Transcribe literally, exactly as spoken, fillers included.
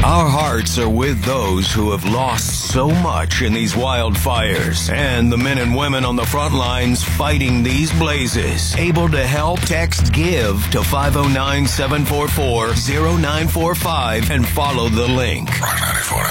Our hearts are with those who have lost so much in these wildfires and the men and women on the front lines fighting these blazes. Able to help? Text GIVE to five oh nine, seven four four, oh nine four five and follow the link.